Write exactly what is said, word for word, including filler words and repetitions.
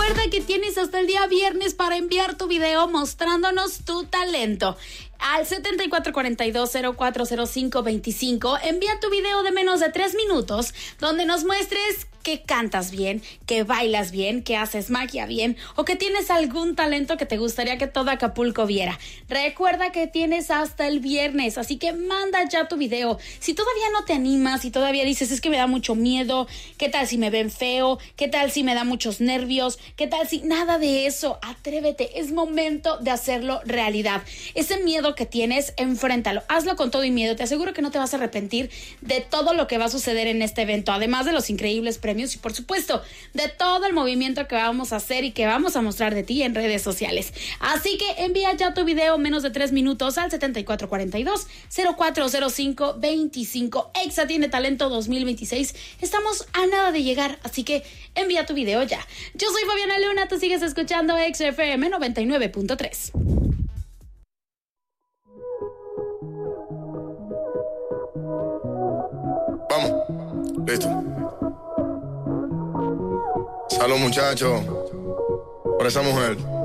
Recuerda que tienes hasta el día viernes para enviar tu video mostrándonos tu talento. Al setenta y cuatro cuarenta y dos cero cuatro cero cinco veinticinco, envía tu video de menos de tres minutos donde nos muestres que cantas bien, que bailas bien, que haces magia bien o que tienes algún talento que te gustaría que todo Acapulco viera. Recuerda que tienes hasta el viernes, así que manda ya tu video. Si todavía no te animas, si todavía dices es que me da mucho miedo, ¿qué tal si me ven feo? ¿Qué tal si me da muchos nervios? ¿Qué tal si nada de eso? Atrévete, es momento de hacerlo realidad. Ese miedo que tienes, enfréntalo, hazlo con todo y miedo. Te aseguro que no te vas a arrepentir de todo lo que va a suceder en este evento, además de los increíbles premios y por supuesto de todo el movimiento que vamos a hacer y que vamos a mostrar de ti en redes sociales. Así que envía ya tu video menos de tres minutos al setenta y cuatro cuarenta y dos cero cuatro cero cinco veinticinco. Exa tiene talento dos mil veintiséis. Estamos a nada de llegar, así que envía tu video ya. Yo soy Fabiana Luna, tú sigues escuchando Exa F M noventa y nueve punto tres. Vamos, listo. Salud, muchachos, por esa mujer.